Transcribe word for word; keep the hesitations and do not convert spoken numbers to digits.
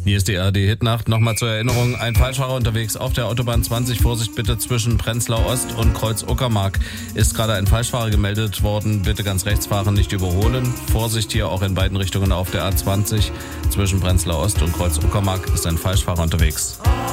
Hier ist die A R D-Hitnacht. Nochmal zur Erinnerung, ein Falschfahrer unterwegs auf der Autobahn zwanzig. Vorsicht bitte zwischen Prenzlau Ost und Kreuz Uckermark. Ist gerade ein Falschfahrer gemeldet worden. Bitte ganz rechts fahren, nicht überholen. Vorsicht hier auch in beiden Richtungen auf der A zwanzig. Zwischen Prenzlau Ost und Kreuz Uckermark ist ein Falschfahrer unterwegs.